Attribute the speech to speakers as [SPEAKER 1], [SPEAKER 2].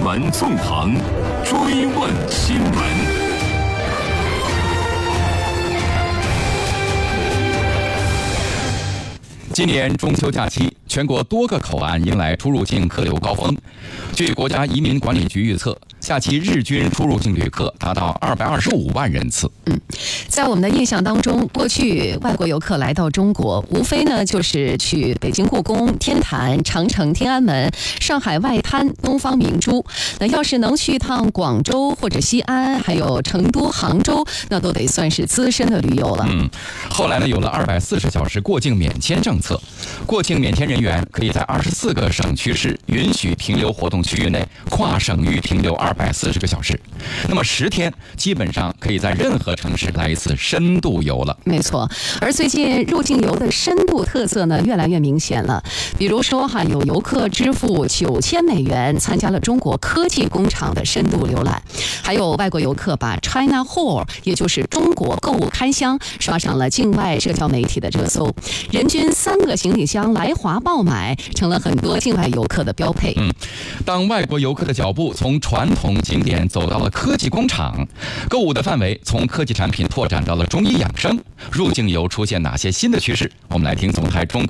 [SPEAKER 1] 闻纵横，追问新闻。
[SPEAKER 2] 今年中秋假期，全国多个口岸迎来出入境客流高峰。据国家移民管理局预测，假期日均出入境旅客达到225万人次。
[SPEAKER 3] 在我们的印象当中，过去外国游客来到中国，无非呢就是去北京故宫、天坛、长城、天安门、上海外滩、东方明珠。那要是能去一趟广州或者西安，还有成都、杭州，那都得算是资深的驴友了。
[SPEAKER 2] 后来呢，有了240小时过境免签政策，过境免签人员可以在24个省区市允许停留活动区域内跨省域停留240个小时。那么10天基本上可以在任何城市来一次深度游了。
[SPEAKER 3] 没错，而最近入境游的深度特色呢越来越明显了。比如说有游客支付9000美元参加了中国科技工厂的深度浏览，还有外国游客把 China Haul， 也就是中国购物开箱，刷上了境外社交媒体的热搜。人均3个行李箱来华爆买，成了很多境外游客的标配。
[SPEAKER 2] 当外国游客的脚步从传统景点走到了科技工厂，购物的范围从科技产品拓展到了中医养生，入境游出现哪些新的趋势？我们来听总台中